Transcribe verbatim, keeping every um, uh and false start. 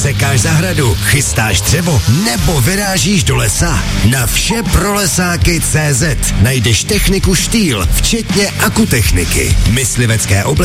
Sekáš zahradu, chystáš dřevo nebo vyrážíš do lesa? Na vše pro lesáky tečka cé zet najdeš techniku Štýl, včetně akutechniky, myslivecké oblečení,